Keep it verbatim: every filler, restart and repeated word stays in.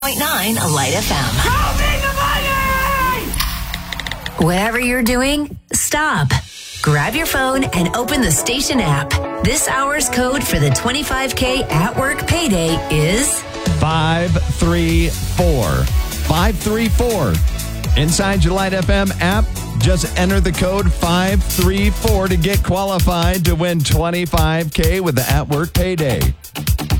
point nine Light F M. Show me the money! Whatever you're doing, stop. Grab your phone and open the station app. This hour's code for the twenty-five K at work payday is five three four. five three four. Inside your Light F M app, just enter the code five three four to get qualified to win twenty-five K with the at work payday.